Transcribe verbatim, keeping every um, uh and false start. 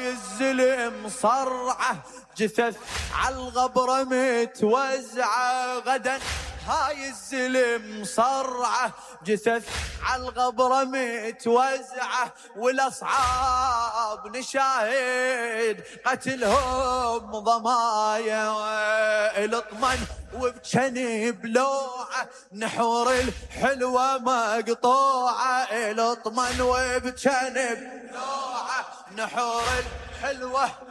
هاي الزلم صرعه جثث عالغبرة متوزعة غدا. هاي الزلم صرعه جثث عالغبرة متوزعة، والاصعاب نشاهد قتلهم ضمايا. الاطمن وبجنب لوعه نحور الحلوة مقطوعة. الاطمن وبجنب لوعه نحور الحلوة